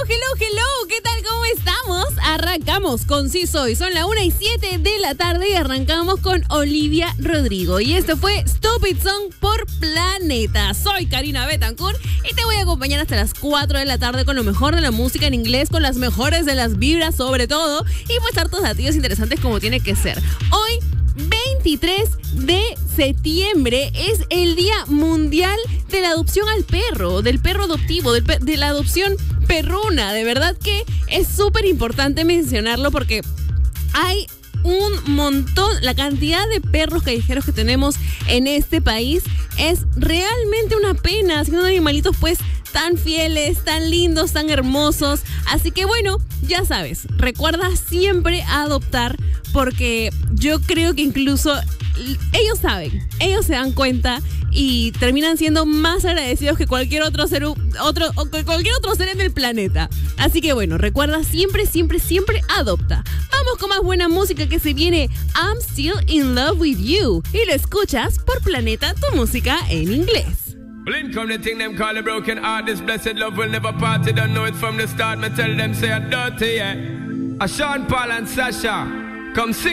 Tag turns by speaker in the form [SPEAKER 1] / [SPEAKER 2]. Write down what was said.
[SPEAKER 1] Hello, ¿qué tal? ¿Cómo estamos? Arrancamos con Sí Soy. Son las 1:07 de la tarde y arrancamos con Olivia Rodrigo. Y esto fue Stupid Song por Planeta. Soy Karina Betancourt y te voy a acompañar hasta las 4 de la tarde con lo mejor de la música en inglés, con las mejores de las vibras sobre todo, y pues hartos datos interesantes como tiene que ser. Hoy, 23 de septiembre, es el Día Mundial de la Adopción al Perro, del perro adoptivo, de la adopción perruna. De verdad que es súper importante mencionarlo porque hay un montón, la cantidad de perros callejeros que tenemos en este país es realmente una pena, siendo animalitos pues tan fieles, tan lindos, tan hermosos. Así que bueno, ya sabes, recuerda siempre adoptar, porque yo creo que incluso ellos saben, ellos se dan cuenta y terminan siendo más agradecidos que cualquier otro ser en el planeta. Así que bueno, recuerda siempre adopta. Vamos con más buena música que se viene. I'm Still in Love with You, y lo escuchas por Planeta, tu música en inglés.
[SPEAKER 2] Well, in come the thing them call a broken heart. This blessed love will never part. You don't know it from the start. Me tell them say a dirty, yeah. A Sean Paul and Sasha come sing.